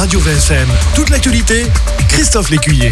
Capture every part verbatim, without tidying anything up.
Radio V S M. Toute l'actualité, Christophe Lécuyer.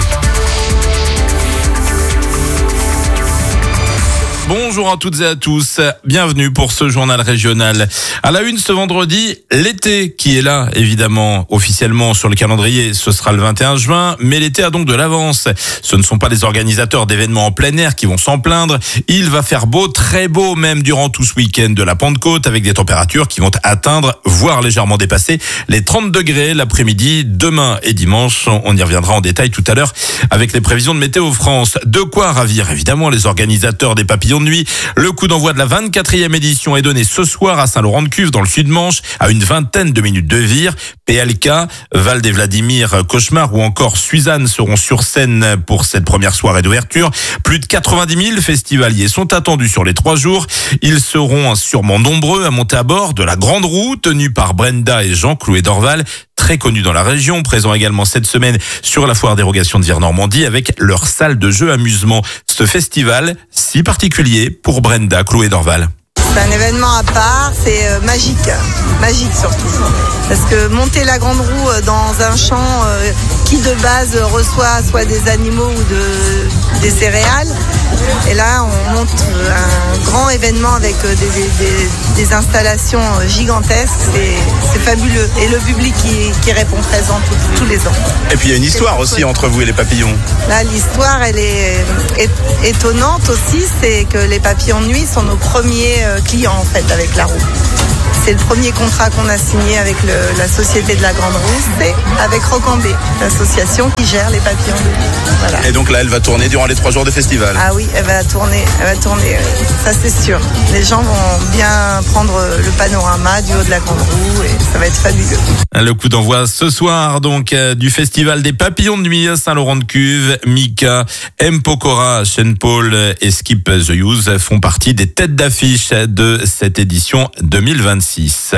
Bonjour à toutes et à tous, bienvenue pour ce journal régional. À la une ce vendredi, l'été qui est là, évidemment, officiellement sur le calendrier, ce sera le vingt et un juin, mais l'été a donc de l'avance. Ce ne sont pas les organisateurs d'événements en plein air qui vont s'en plaindre. Il va faire beau, très beau même durant tout ce week-end de la Pentecôte, avec des températures qui vont atteindre, voire légèrement dépasser, les trente degrés l'après-midi, demain et dimanche. On y reviendra en détail tout à l'heure avec les prévisions de Météo France. De quoi ravir évidemment les organisateurs des papillons de nuit. Le coup d'envoi de la vingt-quatrième édition est donné ce soir à Saint-Laurent-de-Cuves dans le Sud-Manche à une vingtaine de minutes de Vire. P L K, Val des Vladimir, Cauchemar ou encore Suzanne seront sur scène pour cette première soirée d'ouverture. Plus de quatre-vingt-dix mille festivaliers sont attendus sur les trois jours. Ils seront sûrement nombreux à monter à bord de la Grande Roue tenue par Brenda et Jean Clouet d'Orval, très connus dans la région, présents également cette semaine sur la foire dérogation de Vire-Normandie avec leur salle de jeux amusement. Ce festival si particulier pour Brenda Clouet d'Orval. C'est un événement à part, c'est euh, magique, magique surtout. Parce que monter la Grande Roue dans un champ euh, qui de base reçoit soit des animaux ou de, des céréales, et là on monte un grand événement avec euh, des, des, des installations gigantesques, c'est, c'est fabuleux. Et le public qui, qui répond présent tout, tous les ans. Et puis il y a une histoire aussi cool. Entre vous et les papillons. Là l'histoire elle est é- étonnante aussi, c'est que les papillons de nuit sont nos premiers euh, clients en fait avec la roue. C'est le premier contrat qu'on a signé avec le, la Société de la Grande Roue, c'est avec Rocambé, l'association qui gère les papillons de nuit. Voilà. Et donc là, elle va tourner durant les trois jours de festival. Ah oui, elle va tourner, elle va tourner, ça c'est sûr. Les gens vont bien prendre le panorama du haut de la Grande Roue et ça va être fabuleux. Le coup d'envoi ce soir donc euh, du festival des papillons de nuit à Saint-Laurent-de-Cuves. Mika, M. Pokora, Shane Paul et Skip the Use font partie des têtes d'affiche de cette édition deux mille vingt-six.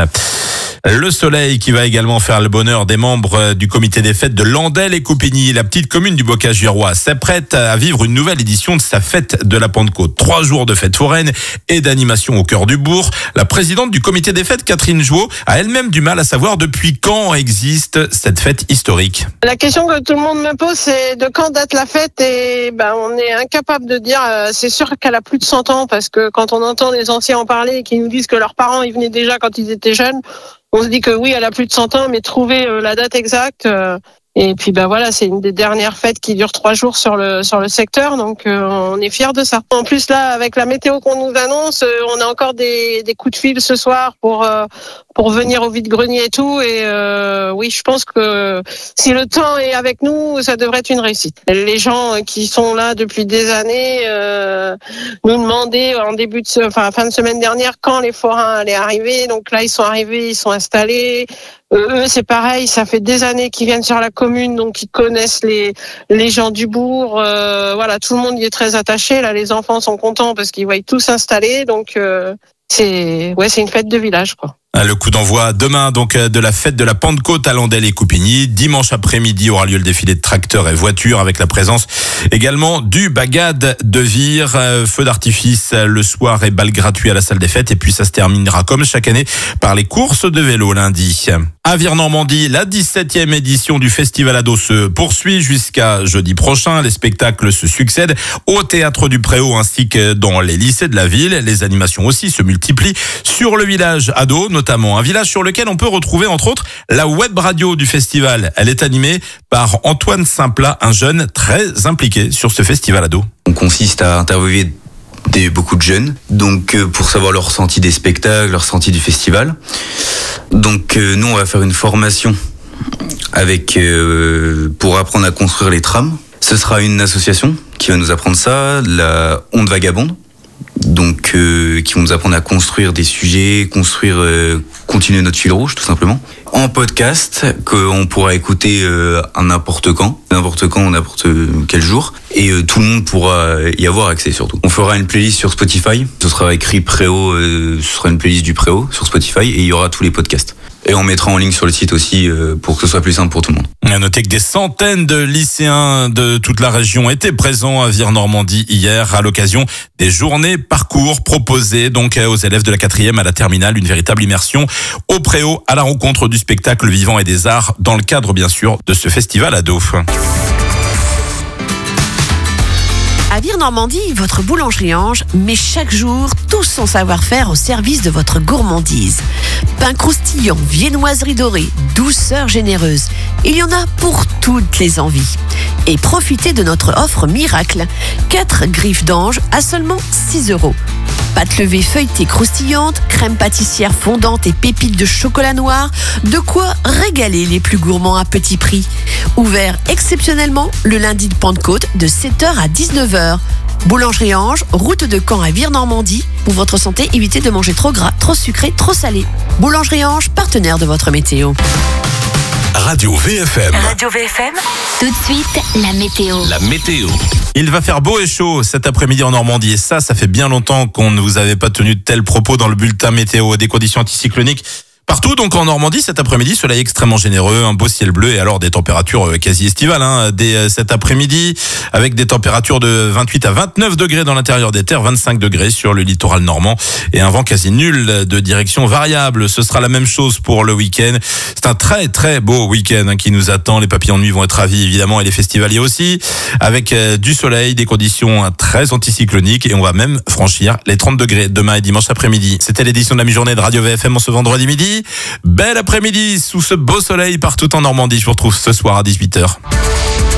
Le soleil qui va également faire le bonheur des membres du comité des fêtes de Landelle et Coupigny. La petite commune du Bocage-Girois s'apprête à vivre une nouvelle édition de sa fête de la Pentecôte. Trois jours de fête foraine et d'animation au cœur du bourg. La présidente du comité des fêtes, Catherine Jouot, a elle-même du mal à savoir depuis quand existe cette fête historique. La question que tout le monde me pose, c'est de quand date la fête, et ben on est incapable de dire. Euh, c'est sûr qu'elle a plus de cent ans, parce que quand on entend les anciens en parler et qui nous disent que leurs parents y venaient déjà quand ils étaient jeunes, on se dit que oui, elle a plus de cent ans, mais trouver euh, la date exacte. Euh, et puis ben voilà, c'est une des dernières fêtes qui dure trois jours sur le sur le secteur, donc euh, on est fiers de ça. En plus là, avec la météo qu'on nous annonce, euh, on a encore des des coups de fil ce soir pour euh, pour venir au vide-grenier et tout. Et euh, oui, je pense que si le temps est avec nous, ça devrait être une réussite. Les gens qui sont là depuis des années euh, nous demandaient en début de, enfin fin de semaine dernière quand les forains allaient arriver. Donc là, ils sont arrivés, ils sont installés. Euh, eux, c'est pareil, ça fait des années qu'ils viennent sur la commune, donc ils connaissent les les gens du bourg. Euh, voilà, tout le monde y est très attaché. Là, les enfants sont contents parce qu'ils voient tous s'installer. Donc euh, c'est ouais, c'est une fête de village, quoi. Le coup d'envoi demain donc de la fête de la Pentecôte à Landelle et Coupigny. Dimanche après-midi aura lieu le défilé de tracteurs et voitures avec la présence également du Bagad de Vire. Feu d'artifice le soir et bal gratuit à la salle des fêtes. Et puis ça se terminera comme chaque année par les courses de vélo lundi. À Vire-Normandie, la dix-septième édition du Festival Ado se poursuit jusqu'à jeudi prochain. Les spectacles se succèdent au Théâtre du Préau ainsi que dans les lycées de la ville. Les animations aussi se multiplient sur le village Ado, notamment un village sur lequel on peut retrouver entre autres la web radio du festival. Elle est animée par Antoine Saint-Plat, un jeune très impliqué sur ce festival Ado. On consiste à interviewer des, beaucoup de jeunes, donc euh, pour savoir leur ressenti des spectacles, leur ressenti du festival. Donc euh, nous on va faire une formation avec euh, pour apprendre à construire les trams. Ce sera une association qui va nous apprendre ça, la Onde Vagabonde. Donc euh, qui vont nous apprendre à construire des sujets, construire, euh, continuer notre fil rouge tout simplement. En podcast qu'on pourra écouter euh, à n'importe quand, n'importe quand, n'importe quel jour, et euh, tout le monde pourra y avoir accès surtout. On fera une playlist sur Spotify, ce sera écrit Préau, euh, ce sera une playlist du Préau sur Spotify et il y aura tous les podcasts. Et on mettra en ligne sur le site aussi euh, pour que ce soit plus simple pour tout le monde. À noter que des centaines de lycéens de toute la région étaient présents à Vire-Normandie hier à l'occasion des journées parcours proposées donc aux élèves de la quatrième à la terminale. Une véritable immersion au Préau à la rencontre du spectacle vivant et des arts dans le cadre bien sûr de ce festival ado. À Vire-Normandie, votre boulangerie Ange met chaque jour tout son savoir-faire au service de votre gourmandise. Pain croustillant, viennoiserie dorée, douceur généreuse. Il y en a pour toutes les envies. Et profitez de notre offre miracle. quatre griffes d'ange à seulement six euros. Pâte levée feuilletée croustillante, crème pâtissière fondante et pépites de chocolat noir. De quoi régaler les plus gourmands à petit prix. Ouvert exceptionnellement le lundi de Pentecôte de sept heures à dix-neuf heures. Boulangerie Ange, route de Caen à Vire-Normandie. Pour votre santé, évitez de manger trop gras, trop sucré, trop salé. Boulangerie Ange, partenaire de votre météo. Radio V F M. Radio V F M. Tout de suite, la météo. La météo. Il va faire beau et chaud cet après-midi en Normandie et ça, ça fait bien longtemps qu'on ne vous avait pas tenu de tels propos dans le bulletin météo. Des conditions anticycloniques partout, donc en Normandie cet après-midi, soleil extrêmement généreux, un beau ciel bleu et alors des températures quasi estivales hein, dès cet après-midi avec des températures de vingt-huit à vingt-neuf degrés dans l'intérieur des terres, vingt-cinq degrés sur le littoral normand et un vent quasi nul de direction variable. Ce sera la même chose pour le week-end. C'est un très très beau week-end hein, qui nous attend. Les papillons de nuit vont être ravis évidemment et les festivaliers aussi avec euh, du soleil, des conditions hein, très anticycloniques et on va même franchir les trente degrés demain et dimanche après-midi. C'était l'édition de la mi-journée de Radio V F M en ce vendredi midi. Bel après-midi sous ce beau soleil partout en Normandie. Je vous retrouve ce soir à dix-huit heures.